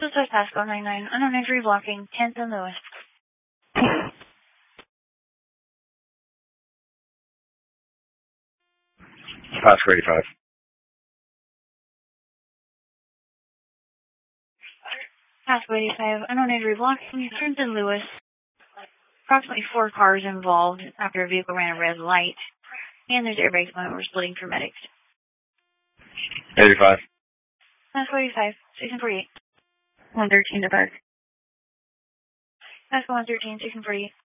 Suicide Pasco 99, unknown entry blocking 10th and Lewis. Pasco 85. Pasco 85, unknown entry blocking 10th and Lewis. Approximately 4 cars involved after a vehicle ran a red light. And there's airbags when we're splitting for medics. 85. Pasco 85, station 48. 113 to Park. Pasco 113, station 48.